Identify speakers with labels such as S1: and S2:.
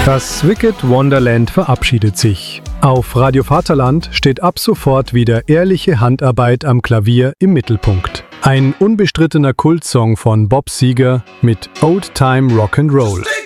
S1: Das Wicked Wonderland verabschiedet sich. Auf Radio Vaterland steht ab sofort wieder ehrliche Handarbeit am Klavier im Mittelpunkt. Ein unbestrittener Kultsong von Bob Seger mit Old Time Rock'n'Roll.